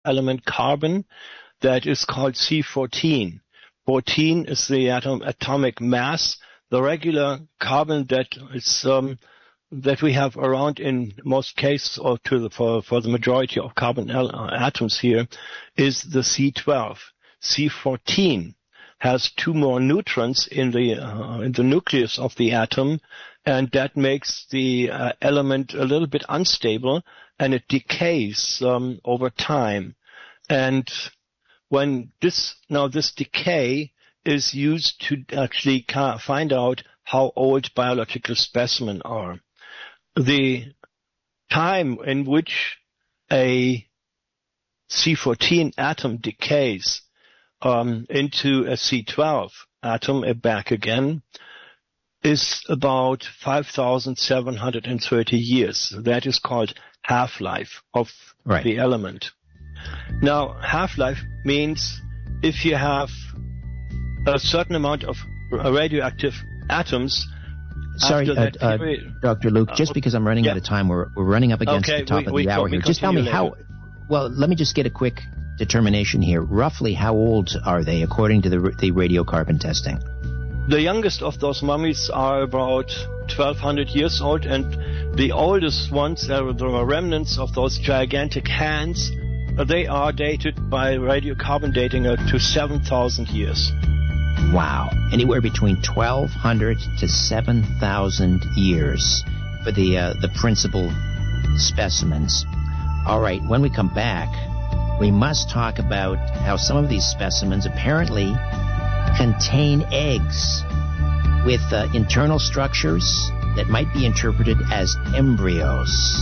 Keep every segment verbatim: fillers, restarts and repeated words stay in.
element carbon that is called C fourteen. fourteen is the atom atomic mass. The regular carbon that is um, that we have around in most cases, or to the, for for the majority of carbon uh, atoms here, is the C twelve. C fourteen has two more neutrons in the uh, in the nucleus of the atom, and that makes the uh, element a little bit unstable, and it decays um, over time. And when this now this decay is used to actually find out how old biological specimens are. The time in which a C fourteen atom decays um, into a C twelve atom and back again is about five thousand seven hundred thirty years. That is called half-life of right. the element. Now, half-life means if you have a certain amount of radioactive atoms. Sorry, uh, uh, Doctor Luke, just uh, because I'm running yeah. out of time, we're we're running up against okay, the top we, of we the hour here. Just tell me later. how, well, let me just get a quick determination here. Roughly how old are they according to the, the radiocarbon testing? The youngest of those mummies are about twelve hundred years old, and the oldest ones, there are remnants of those gigantic hands, they are dated by radiocarbon dating to seven thousand years. Wow. Anywhere between twelve hundred to seven thousand years for the uh, the principal specimens. All right, when we come back, we must talk about how some of these specimens apparently contain eggs with uh, internal structures that might be interpreted as embryos.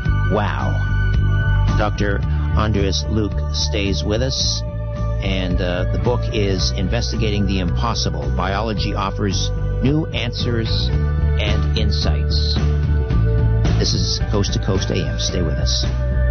Wow. Doctor Andreas Luke stays with us. And uh, the book is Investigating the Impossible. Biology offers new answers and insights. This is Coast to Coast A M. Stay with us.